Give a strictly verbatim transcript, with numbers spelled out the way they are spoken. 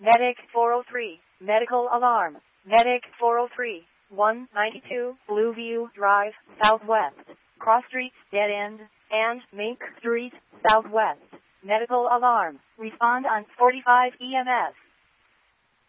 Medic four oh three, medical alarm. Medic four oh three, one ninety-two, Blueview Drive, Southwest. Cross Street, Dead End, and Mink Street, Southwest. Medical alarm. Respond on forty-five E M S.